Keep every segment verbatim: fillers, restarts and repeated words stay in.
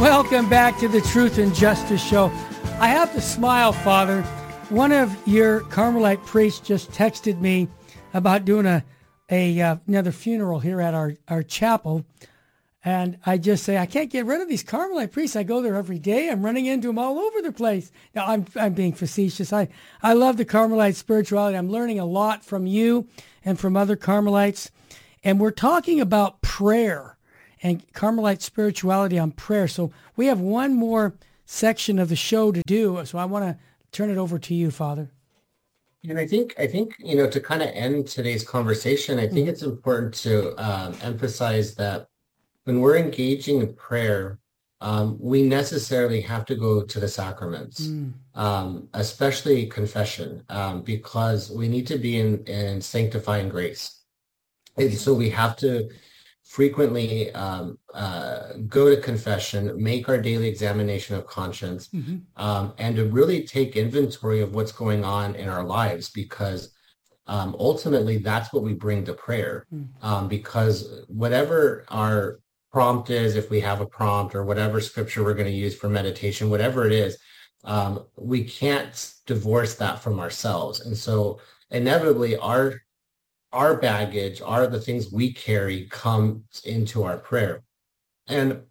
Welcome back to the Truth and Justice Show. I have to smile, Father. One of your Carmelite priests just texted me about doing a, a uh, another funeral here at our, our chapel. And I just say, I can't get rid of these Carmelite priests. I go there every day. I'm running into them all over the place. Now, I'm I'm being facetious. I, I love the Carmelite spirituality. I'm learning a lot from you and from other Carmelites. And we're talking about prayer and Carmelite spirituality on prayer. So we have one more section of the show to do. So I want to turn it over to you, Father. And I think, I think, you know, to kind of end today's conversation, I think mm-hmm. it's important to um, emphasize that when we're engaging in prayer, um, we necessarily have to go to the sacraments, mm. um, especially confession, um, because we need to be in, in sanctifying grace. And so we have to frequently um, uh, go to confession, make our daily examination of conscience, mm-hmm. um, and to really take inventory of what's going on in our lives, because um, ultimately that's what we bring to prayer. Mm. Um, because whatever our prompt is, if we have a prompt, or whatever scripture we're going to use for meditation, whatever it is, um, we can't divorce that from ourselves. And so inevitably our our baggage, are the things we carry, comes into our prayer. And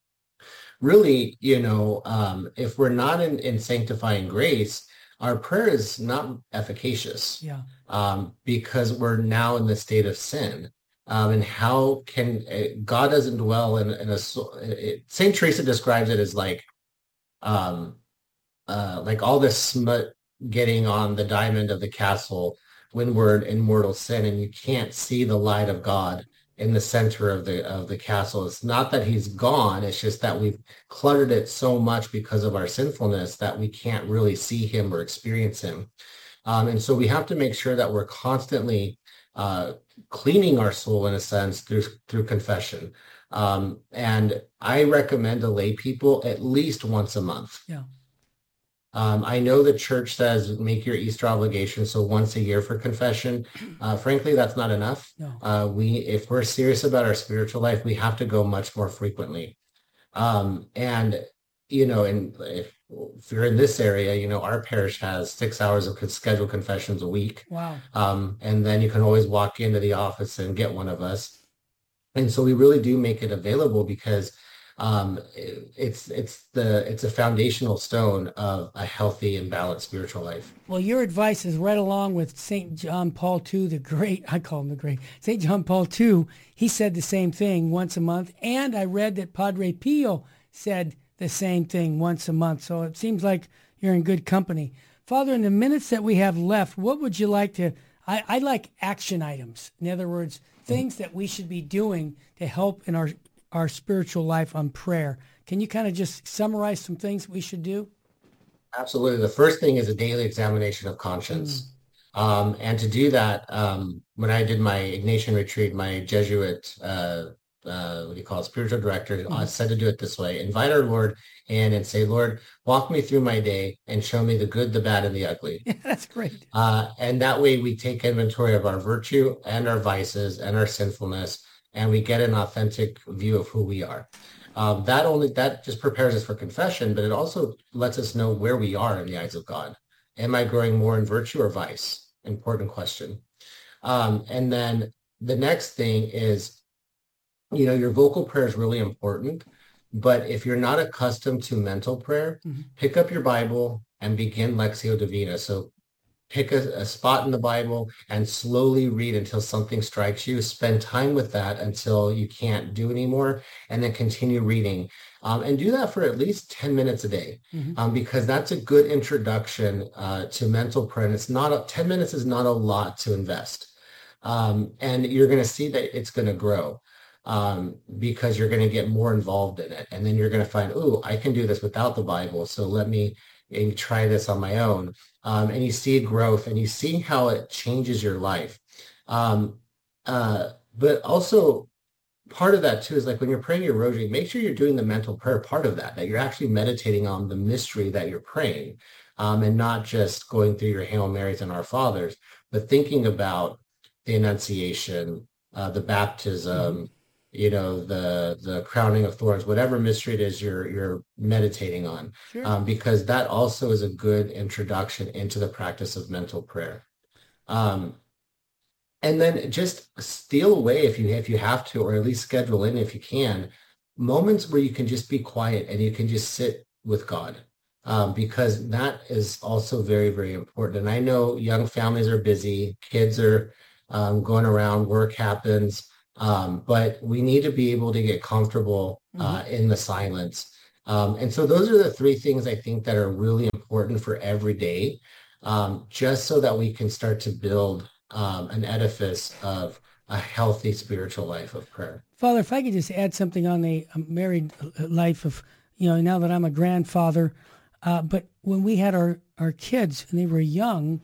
really, you know, um, if we're not in, in sanctifying grace, our prayer is not efficacious. Yeah. Um, because we're now in the state of sin. Um, and how can uh, God doesn't dwell in, in a it, Saint Teresa describes it as like um, uh, like all this smut getting on the diamond of the castle when we're in mortal sin, and you can't see the light of God in the center of the of the castle. It's not that he's gone, it's just that we've cluttered it so much because of our sinfulness that we can't really see him or experience him. Um, and so we have to make sure that we're constantly uh, cleaning our soul, in a sense, through through confession. Um, and I recommend to lay people at least once a month. Yeah. Um, I know the church says make your Easter obligation, so once a year for confession. Uh, frankly, that's not enough. No. Uh, we, if we're serious about our spiritual life, we have to go much more frequently. Um, and, you know, and if, if you're in this area, you know, our parish has six hours of scheduled confessions a week. Wow. Um, and then you can always walk into the office and get one of us. And so we really do make it available because um, it, it's it's the it's a foundational stone of a healthy and balanced spiritual life. Well, your advice is right along with Saint John Paul the Second, the great, I call him the great, Saint John Paul the Second. He said the same thing once a month. And I read that Padre Pio said the same thing once a month. So it seems like you're in good company. Father, in the minutes that we have left, what would you like to, I, I like action items. In other words, things that we should be doing to help in our, our spiritual life on prayer. Can you kind of just summarize some things we should do? Absolutely. The first thing is a daily examination of conscience. Mm. Um, and to do that, um, when I did my Ignatian retreat, my Jesuit, uh, uh, what do you call it, spiritual director, mm. uh, said to do it this way: invite our Lord in and say, Lord, walk me through my day and show me the good, the bad, and the ugly. Yeah, that's great. Uh, and that way we take inventory of our virtue and our vices and our sinfulness, and we get an authentic view of who we are. Um, that only that just prepares us for confession, but it also lets us know where we are in the eyes of God. Am I growing more in virtue or vice? Important question. Um, and then the next thing is, you know, your vocal prayer is really important, but if you're not accustomed to mental prayer, mm-hmm. pick up your Bible and begin Lectio Divina. So pick a, a spot in the Bible and slowly read until something strikes you. Spend time with that until you can't do anymore, and then continue reading. Um, and do that for at least ten minutes a day, mm-hmm. um, because that's a good introduction uh, to mental prayer. And it's not, a, ten minutes is not a lot to invest. Um, and you're going to see that it's going to grow um, because you're going to get more involved in it. And then you're going to find, oh, I can do this without the Bible. So let me and try this on my own. Um, and you see growth, and you see how it changes your life. Um, uh, but also part of that too is like when you're praying your rosary, make sure you're doing the mental prayer part of that, that you're actually meditating on the mystery that you're praying, um, and not just going through your Hail Marys and Our Fathers, but thinking about the Annunciation, uh, the baptism, you know, the the crowning of thorns, whatever mystery it is you're you're meditating on, Sure. um, because that also is a good introduction into the practice of mental prayer. Um, and then just steal away if you if you have to, or at least schedule in if you can, moments where you can just be quiet and you can just sit with God. Um, because that is also very, very important. And I know young families are busy, kids are um, going around, work happens, um, but we need to be able to get comfortable uh, Mm-hmm. in the silence. Um, and so those are the three things I think that are really important for every day, um, just so that we can start to build um, an edifice of a healthy spiritual life of prayer. Father, if I could just add something on the uh, married uh, life of, you know, now that I'm a grandfather, uh, but when we had our, our kids and they were young,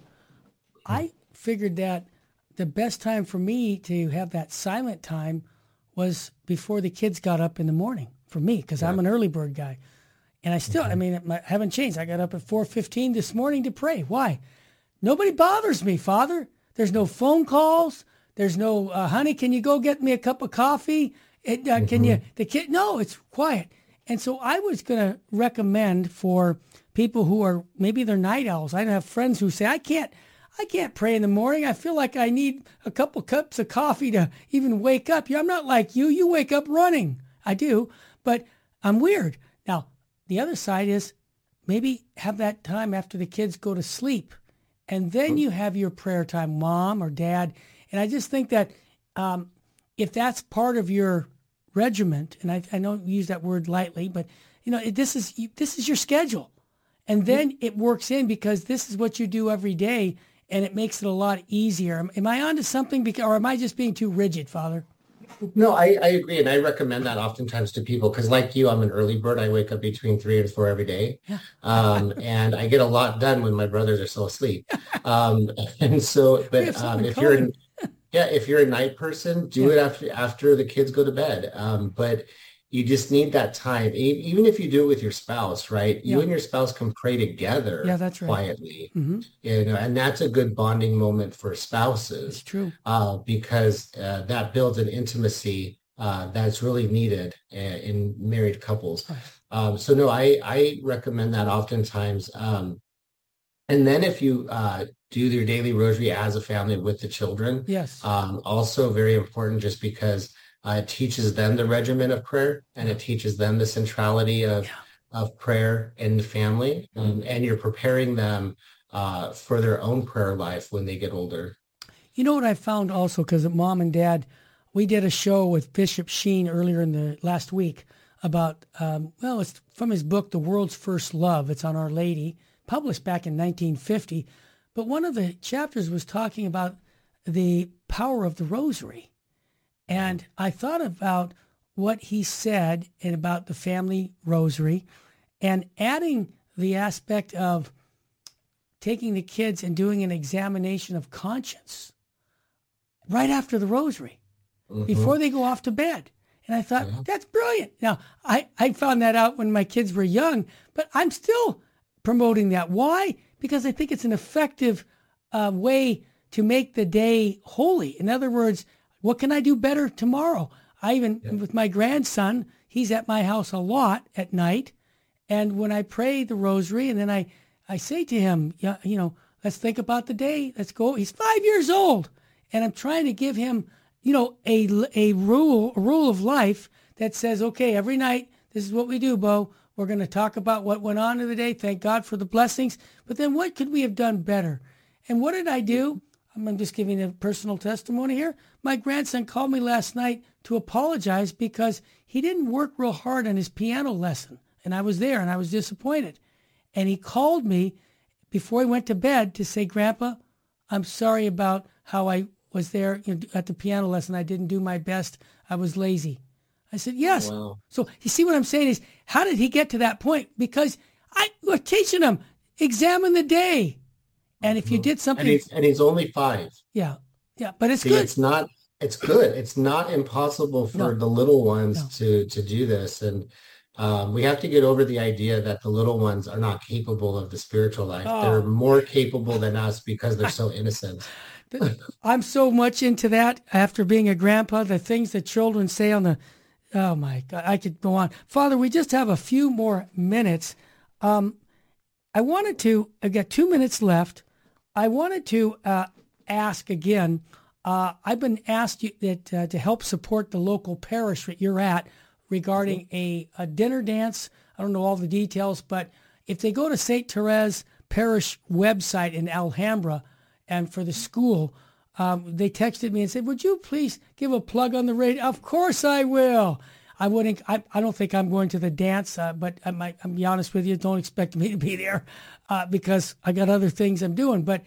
I figured that the best time for me to have that silent time was before the kids got up in the morning for me, because Yeah. I'm an early bird guy. And I still, I Mhm. mean, I haven't changed. I got up at four fifteen this morning to pray. Why? Nobody bothers me, Father. There's no phone calls. There's no, uh, honey, can you go get me a cup of coffee? It, uh, can you, Mhm. the kid, no, it's quiet. And so I was going to recommend for people who are, maybe they're night owls. I have friends who say, I can't, I can't pray in the morning. I feel like I need a couple cups of coffee to even wake up. Yeah, I'm not like you. You wake up running. I do, but I'm weird. Now, the other side is maybe have that time after the kids go to sleep. And then you have your prayer time, mom or dad. And I just think that um, if that's part of your regiment, and I, I don't use that word lightly, but you know, it, this is this is your schedule, and then it works in because this is what you do every day, and it makes it a lot easier. Am, am I onto something, because, or am I just being too rigid, Father? No, I, I agree. And I recommend that oftentimes to people because, like you, I'm an early bird. I wake up between three and four every day. Yeah. Um, and I get a lot done when my brothers are still asleep. Um, and so, We have but something um, in if you're common. an, yeah, if you're a night person, do Yeah. it after after the kids go to bed. Um, but you just need that time. E- Even if you do it with your spouse, right? You Yeah. and your spouse can pray Yeah, together that's right. quietly. Mm-hmm. You know, and that's a good bonding moment for It's spouses true. uh, because uh, that builds an intimacy uh, that's really needed uh, in married couples. Right. Um, so no, I I recommend that oftentimes. Um, and then if you uh, do your daily rosary as a family with the children, Yes. um, also very important just because uh, it teaches them the regimen of prayer and Yeah. it teaches them the centrality of, Yeah. of prayer in the family. Um, and you're preparing them uh, for their own prayer life when they get older. You know what I found also, because mom and dad, we did a show with Bishop Sheen earlier in the last week about, um, well, it's from his book, The World's First Love. It's on Our Lady, published back in nineteen fifty. But one of the chapters was talking about the power of the rosary. And I thought about what he said and about the family rosary and adding the aspect of taking the kids and doing an examination of conscience right after the rosary, Mhm. before they go off to bed. And I thought, Yeah. that's brilliant. Now, I, I found that out when my kids were young, but I'm still promoting that. Why? Because I think it's an effective uh, way to make the day holy. In other words, what can I do better tomorrow? I even, Yeah. with my grandson, he's at my house a lot at night. And when I pray the rosary, and then I, I say to him, yeah, you know, let's think about the day. Let's go. He's five years old. And I'm trying to give him, you know, a, a rule, a rule of life that says, okay, every night, this is what we do, Bo. We're going to talk about what went on in the day. Thank God for the blessings. But then what could we have done better? And what did I do? I'm just giving a personal testimony here. My grandson called me last night to apologize because he didn't work real hard on his piano lesson. And I was there and I was disappointed. And he called me before he went to bed to say, Grandpa, I'm sorry about how I was there, you know, at the piano lesson. I didn't do my best. I was lazy. I said, yes. Wow. So you see what I'm saying is, how did he get to that point? Because I was teaching him, examine the day. And if you Mhm. did something, And he's, and he's only five. yeah, yeah, but it's See, good. it's not, it's good. It's not impossible for No. the little ones No. to to do this. And um, we have to get over the idea that the little ones are not capable of the spiritual life. Oh. They're more capable than us because they're so innocent. I'm so much into that after being a grandpa, the things that children say on the, oh my God, I could go on. Father, we just have a few more minutes. Um, I wanted to, I've got two minutes left. I wanted to uh, ask again, uh, I've been asked you that uh, to help support the local parish that you're at regarding a, a dinner dance. I don't know all the details, but if they go to Saint Therese Parish website in Alhambra and for the school, um, they texted me and said, would you please give a plug on the radio? Of course I will. I wouldn't, I, I don't think I'm going to the dance, uh, but I might, I'll be honest with you, don't expect me to be there uh, because I got other things I'm doing. But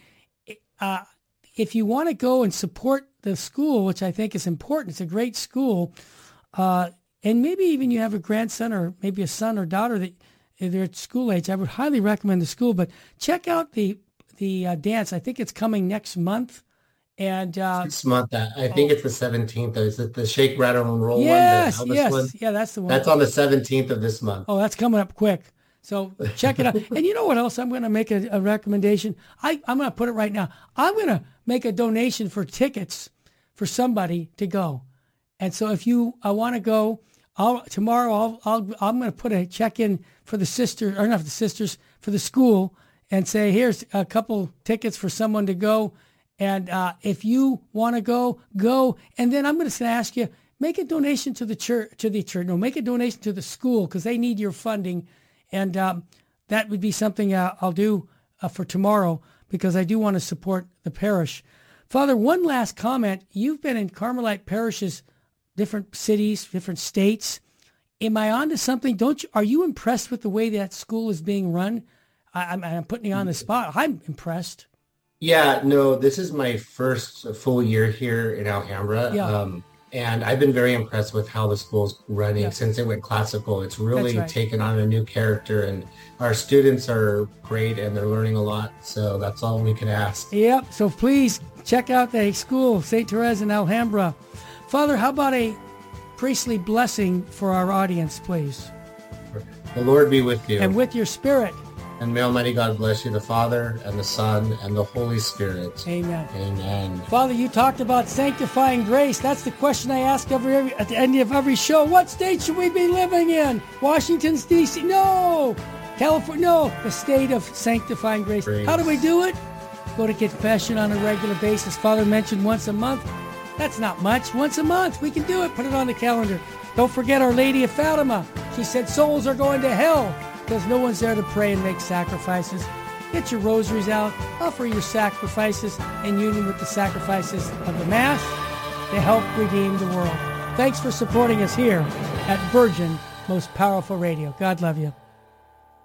uh, if you want to go and support the school, which I think is important, it's a great school, uh, and maybe even you have a grandson or maybe a son or daughter that they're at school age, I would highly recommend the school. But check out the the uh, dance. I think it's coming next month. And uh, Next month, I I think oh. it's the seventeenth. Is it the Shake, Rattle, and Roll yes, one? The Elvis yes, one? yeah, that's the one. That's on the seventeenth of this month. Oh, that's coming up quick. So check it out. And you know what else? I'm going to make a, a recommendation. I, I'm going to put it right now. I'm going to make a donation for tickets for somebody to go. And so if you uh, want to go, I'll, tomorrow I'll, I'll, I'm going to put a check in for the sister, or not for the sisters, for the school and say, here's a couple tickets for someone to go. And uh, if you want to go, go. And then I'm going to ask you, make a donation to the church, to the church. No, make a donation to the school because they need your funding. And um, that would be something uh, I'll do uh, for tomorrow because I do want to support the parish. Father, one last comment. You've been in Carmelite parishes, different cities, different states. Am I onto something? Don't you? Are you impressed with the way that school is being run? I, I'm, I'm putting you on the spot. I'm impressed. Yeah, no, this is my first full year here in Alhambra. Yeah. Um, and I've been very impressed with how the school's running Yeah. since it went classical. It's really right. taken on a new character, and our students are great and they're learning a lot. So that's all we can ask. Yep. So please check out the school, Saint Therese in Alhambra. Father, how about a priestly blessing for our audience, please? The Lord be with you. And with your spirit. And may Almighty God bless you, the Father and the Son and the Holy Spirit. Amen. Amen. Father, you talked about sanctifying grace. That's the question I ask every, every at the end of every show. What state should we be living in? Washington, D C? No. California? No. The state of sanctifying grace. Grace. How do we do it? Go to confession on a regular basis. Father mentioned once a month. That's not much. Once a month. We can do it. Put it on the calendar. Don't forget Our Lady of Fatima. She said souls are going to hell because no one's there to pray and make sacrifices. Get your rosaries out. Offer your sacrifices in union with the sacrifices of the Mass to help redeem the world. Thanks for supporting us here at Virgin Most Powerful Radio. God love you.